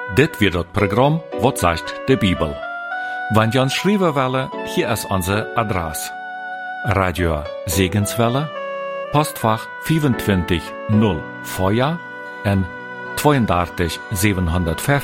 Dit wird das Programm Wat sagt de Bibel. Wenn ihr uns schreiben wollen, hier ist unsere Adresse. Radio Segenswelle, Postfach 25 0 Feuer en 32 715